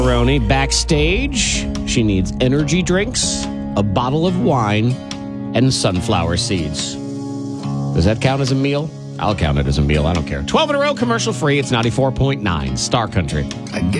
Roni backstage. She needs energy drinks, a bottle of wine, and sunflower seeds. Does that count as a meal? I'll count it as a meal. I don't care. 12 in a row, commercial free. It's 94.9 Star Country. I guess.